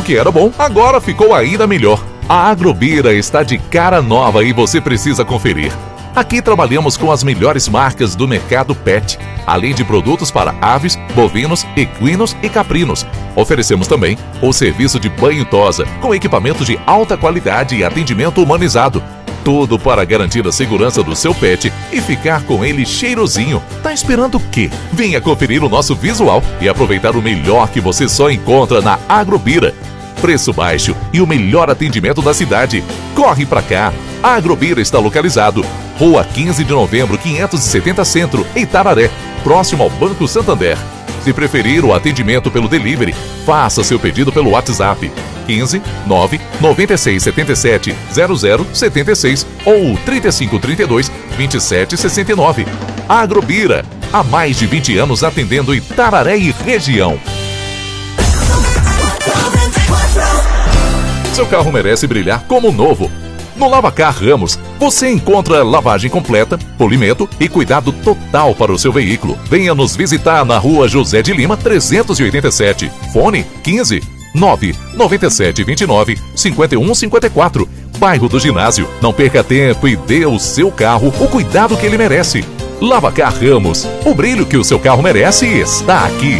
que era bom, agora ficou ainda melhor. A Agrobira está de cara nova e você precisa conferir. Aqui trabalhamos com as melhores marcas do mercado pet, além de produtos para aves, bovinos, equinos e caprinos. Oferecemos também o serviço de banho e tosa, com equipamentos de alta qualidade e atendimento humanizado. Tudo para garantir a segurança do seu pet e ficar com ele cheirosinho. Tá esperando o quê? Venha conferir o nosso visual e aproveitar o melhor que você só encontra na Agrobira. Preço baixo e o melhor atendimento da cidade. Corre pra cá! A Agrobira está localizado Rua 15 de Novembro, 570 Centro, Itararé, próximo ao Banco Santander. Se preferir o atendimento pelo delivery, faça seu pedido pelo WhatsApp 15 9 96 77 00 76 ou 35 32 27 69. Agrobira, há mais de 20 anos atendendo Itararé e região. Seu carro merece brilhar como novo. No Lavacar Ramos, você encontra lavagem completa, polimento e cuidado total para o seu veículo. Venha nos visitar na Rua José de Lima, 387. Fone 15 9 97 29 51 54. Bairro do Ginásio. Não perca tempo e dê ao seu carro o cuidado que ele merece. Lavacar Ramos. O brilho que o seu carro merece está aqui.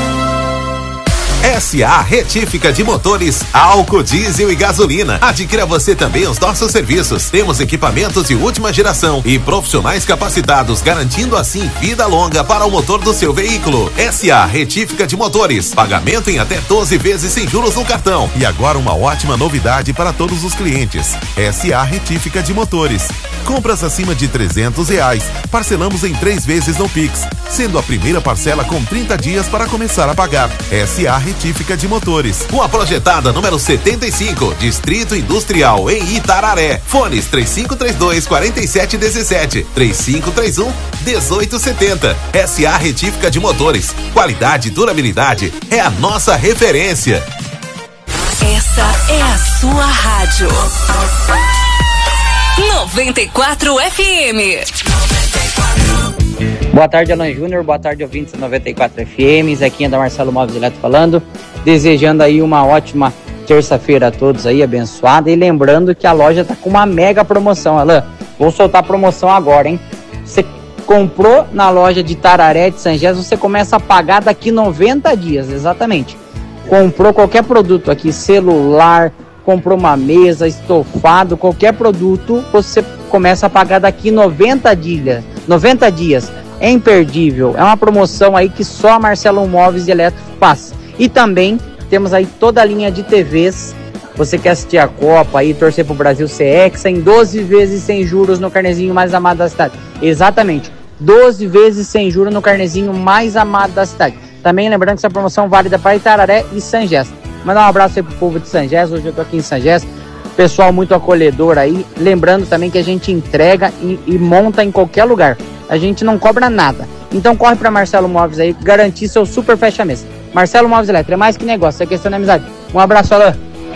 SA Retífica de Motores, álcool, diesel e gasolina. Adquira você também os nossos serviços. Temos equipamentos de última geração e profissionais capacitados, garantindo assim vida longa para o motor do seu veículo. SA Retífica de Motores, pagamento em até 12 vezes sem juros no cartão. E agora uma ótima novidade para todos os clientes. SA Retífica de Motores. Compras acima de R$300, parcelamos em 3 vezes no Pix, sendo a primeira parcela com 30 dias para começar a pagar. SA Retífica de Motores. Rua Projetada, número 75, Distrito Industrial, em Itararé. Fones 3532-4717, 3531-1870. SA Retífica de Motores. Qualidade e durabilidade é a nossa referência. Essa é a sua rádio. 94 FM. Boa tarde, Alan Júnior. Boa tarde, ouvintes da 94 FM. Zequinha da Marcelo Móveis Eletro falando. Desejando aí uma ótima terça-feira a todos aí, abençoada. E lembrando que a loja tá com uma mega promoção, Alan. Vou soltar a promoção agora, hein? Você comprou na loja de Itararé de São José, você começa a pagar daqui 90 dias, exatamente. Comprou qualquer produto aqui, celular, comprou uma mesa, estofado, qualquer produto, você começa a pagar daqui 90 dias. 90 dias. É imperdível. É uma promoção aí que só a Marcelo Móveis e Eletro faz. E também temos aí toda a linha de TVs. Você quer assistir a Copa aí, torcer pro Brasil ser hexa, em 12 vezes sem juros no carnezinho mais amado da cidade. Exatamente. 12 vezes sem juros no carnezinho mais amado da cidade. Também lembrando que essa promoção é válida para Itararé e São José. Mandar um abraço aí pro povo de São José. Hoje eu tô aqui em São José. Pessoal muito acolhedor aí. Lembrando também que a gente entrega e monta em qualquer lugar. A gente não cobra nada. Então corre para Marcelo Móveis aí, garantir seu super fecha-mês. Marcelo Móveis Eletro, é mais que negócio, é questão de amizade. Um abraço, Alan.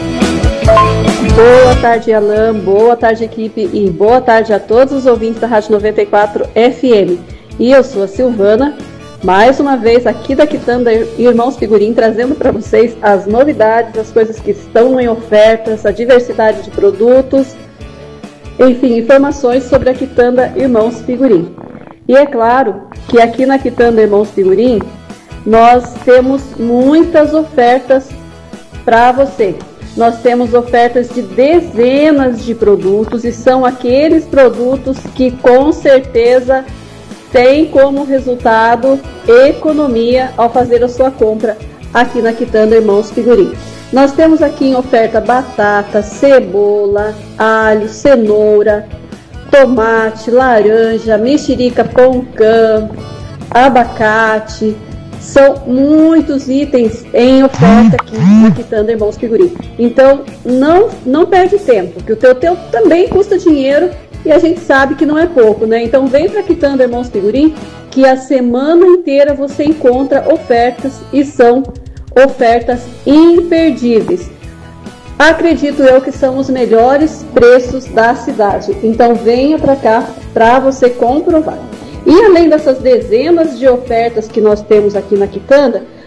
Boa tarde, Alan. Boa tarde, equipe. E boa tarde a todos os ouvintes da Rádio 94 FM. E eu sou a Silvana, mais uma vez aqui da Quitanda Irmãos Figurim, trazendo para vocês as novidades, as coisas que estão em ofertas, a diversidade de produtos, enfim, informações sobre a Quitanda Irmãos Figurim. E é claro que aqui na Quitanda Irmãos Figurim, nós temos muitas ofertas para você. Nós temos ofertas de dezenas de produtos e são aqueles produtos que com certeza tem como resultado economia ao fazer a sua compra aqui na Quitanda Irmãos Figurim. Nós temos aqui em oferta batata, cebola, alho, cenoura, tomate, laranja, mexerica, poncã, abacate. São muitos itens em oferta aqui na Quitanda Irmãos Figurim. Então não perde tempo, que o teu tempo também custa dinheiro. E a gente sabe que não é pouco, né? Então vem para Quitanda Irmãos Figurim, que a semana inteira você encontra ofertas e são ofertas imperdíveis. Acredito eu que são os melhores preços da cidade. Então venha para cá para você comprovar. E além dessas dezenas de ofertas que nós temos aqui na Quitanda,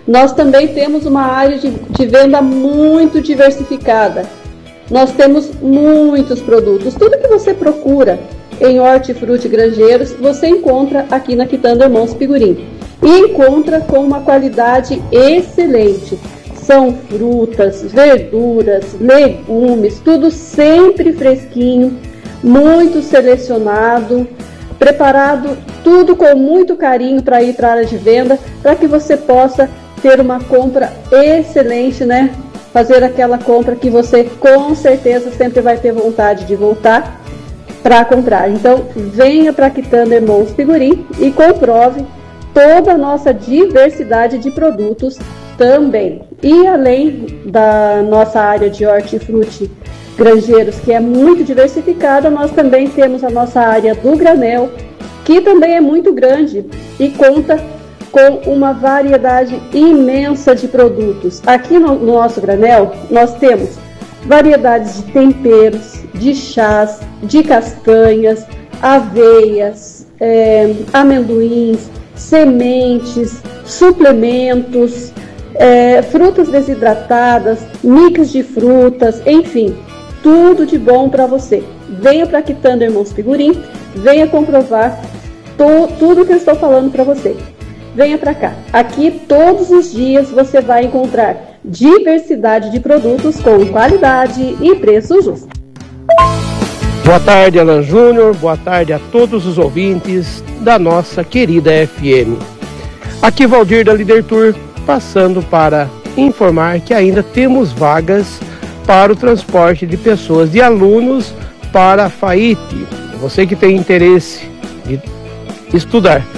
Nós também temos uma área de venda muito diversificada. Nós temos muitos produtos. Tudo que você procura em Hortifruti Grangeiros, você encontra aqui na Quitanda Irmãos Pigurim. E encontra com uma qualidade excelente. São frutas, verduras, legumes, tudo sempre fresquinho, muito selecionado, preparado, tudo com muito carinho para ir para a área de venda, para que você possa ter uma compra excelente, né? Fazer aquela compra que você com certeza sempre vai ter vontade de voltar para comprar. Então, venha para Quitanda Irmãos Pigurim e comprove toda a nossa diversidade de produtos também. E além da nossa área de hortifruti Grangeiros, que é muito diversificada, nós também temos a nossa área do granel, que também é muito grande e conta com uma variedade imensa de produtos. Aqui no nosso granel, nós temos variedades de temperos, de chás, de castanhas, aveias, amendoins, sementes, suplementos, frutas desidratadas, mix de frutas, enfim, tudo de bom para você. Venha para Quitanda Irmãos Pigurim, venha comprovar tudo que eu estou falando para você. Venha para cá. Aqui todos os dias você vai encontrar diversidade de produtos com qualidade e preço justo. Boa tarde, Alan Júnior. Boa tarde a todos os ouvintes da nossa querida FM. Aqui Valdir da Líder Tour, passando para informar que ainda temos vagas para o transporte de pessoas, de alunos para a FAIT. Você que tem interesse de estudar